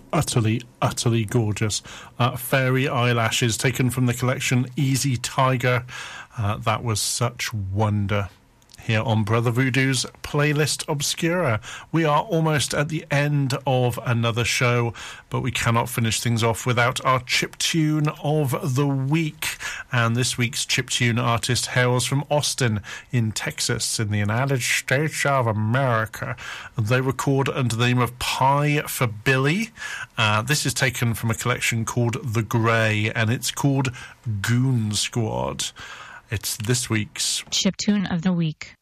utterly, utterly gorgeous. Fairy Eyelashes, taken from the collection Easy Tiger. That was such wonder. Here on Brother Voodoo's Playlist Obscura. We are almost at the end of another show, but we cannot finish things off without our chiptune of the week. And this week's chiptune artist hails from Austin in Texas in the United States of America. They record under the name of Pie for Billy. This is taken from a collection called The Grey, and it's called Goon Squad. It's this week's chiptune of the week.